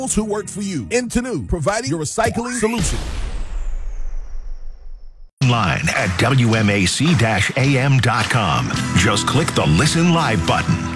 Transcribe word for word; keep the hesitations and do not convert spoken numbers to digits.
who work for you. Intenu, providing your recycling solution. Online at W M A C A M dot com. Just click the Listen Live button.